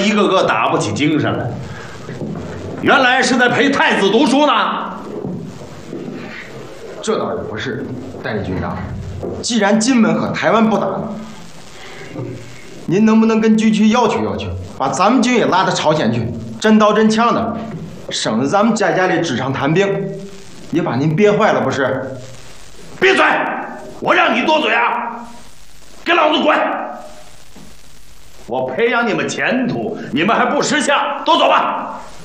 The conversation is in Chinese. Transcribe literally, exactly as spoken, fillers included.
一个个打不起精神来。原来是在陪太子读书呢。 这倒也不是，代理军长。既然金门和台湾不打了，您能不能跟军区要求要求，把咱们军也拉到朝鲜去，真刀真枪的，省得咱们在家里纸上谈兵，也把您憋坏了不是？ 闭嘴！我让你多嘴啊！给老子滚！我培养你们前途，你们还不识相，都走吧。